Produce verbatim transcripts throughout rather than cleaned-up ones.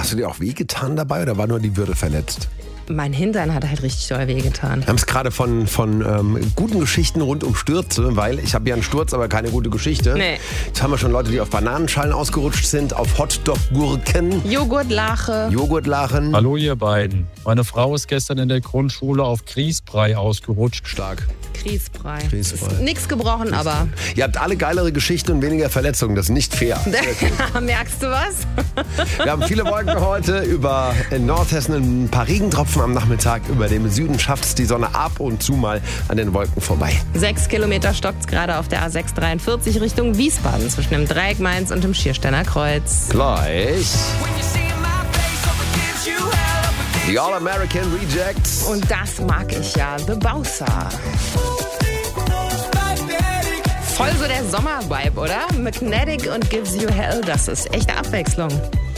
Hast du dir auch wehgetan dabei oder war nur die Würde verletzt? Mein Hintern hat halt richtig doll wehgetan. Wir haben es gerade von, von ähm, guten Geschichten rund um Stürze, weil ich habe ja einen Sturz, aber keine gute Geschichte. Nee. Jetzt haben wir schon Leute, die auf Bananenschalen ausgerutscht sind, auf Hotdog-Gurken, Joghurtlache. Joghurtlachen. Hallo ihr beiden. Meine Frau ist gestern in der Grundschule auf Grießbrei ausgerutscht. Stark. Grießbrei. Grießbrei. Ist nix gebrochen, aber. Ihr habt alle geilere Geschichten und weniger Verletzungen. Das ist nicht fair. Merkst du was? Wir haben viele Wolken heute, über in Nordhessen ein paar Regentropfen am Nachmittag. Über dem Süden schafft es die Sonne ab und zu mal an den Wolken vorbei. Sechs Kilometer stockt es gerade auf der A sechs dreiundvierzig Richtung Wiesbaden zwischen dem Dreieck Mainz und dem Schiersteiner Kreuz. Gleich. The All-American Rejects. Und das mag ich ja, The Bowser. Voll so der Sommer-Vibe, oder? Magnetic und Gives You Hell, das ist echte Abwechslung.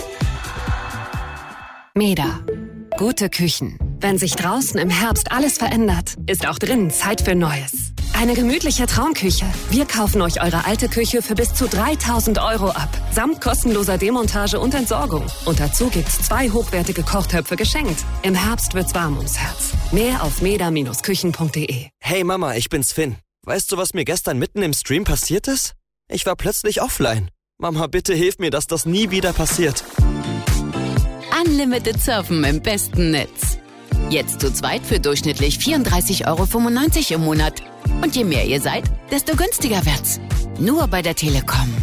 Meda. Gute Küchen. Wenn sich draußen im Herbst alles verändert, ist auch drinnen Zeit für Neues. Eine gemütliche Traumküche. Wir kaufen euch eure alte Küche für bis zu dreitausend Euro ab. Samt kostenloser Demontage und Entsorgung. Und dazu gibt's zwei hochwertige Kochtöpfe geschenkt. Im Herbst wird's warm ums Herz. Mehr auf meda Bindestrich küchen punkt de. Hey Mama, ich bin's Finn. Weißt du, was mir gestern mitten im Stream passiert ist? Ich war plötzlich offline. Mama, bitte hilf mir, dass das nie wieder passiert. Unlimited Surfen im besten Netz. Jetzt zu zweit für durchschnittlich vierunddreißig Euro fünfundneunzig im Monat. Und je mehr ihr seid, desto günstiger wird's. Nur bei der Telekom.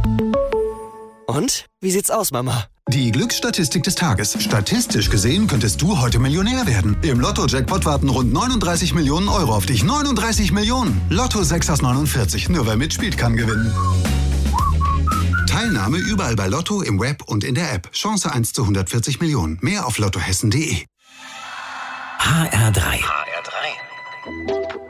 Und? Wie sieht's aus, Mama? Die Glücksstatistik des Tages. Statistisch gesehen könntest du heute Millionär werden. Im Lotto-Jackpot warten rund neununddreißig Millionen Euro auf dich. neununddreißig Millionen. Lotto sechs aus neunundvierzig. Nur wer mitspielt, kann gewinnen. Teilnahme überall bei Lotto, im Web und in der App. Chance eins zu hundertvierzig Millionen. Mehr auf lottohessen punkt de. H R drei. H R drei.